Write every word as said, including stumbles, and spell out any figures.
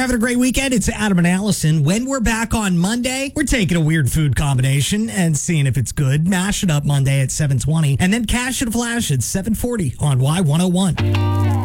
having a great weekend. It's Adam and Allison. When we're back on Monday, we're taking a weird food combination and seeing if it's good. Mash it up Monday at seven twenty, and then Cash and Flash at seven forty on Y one oh one.